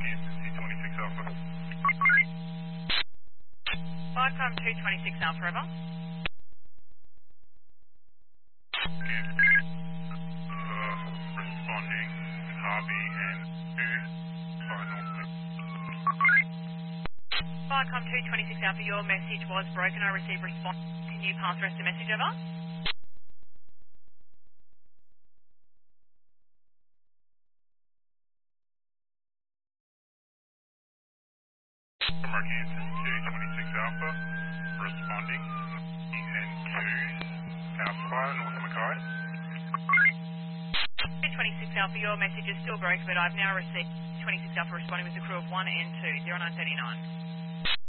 226 Alpha. Viacom 226 Alpha Forever. Responding, Harvey and 2 final. Viacom 226 Alpha, your message was broken. I received response. Can you pass the rest of the message over? Rockhampton 226 Alpha, responding, and 2 Alpha, North Mackay. 226 Alpha, your message is still broken, but I've now received 26 Alpha responding with a crew of 1 and 2, 0939.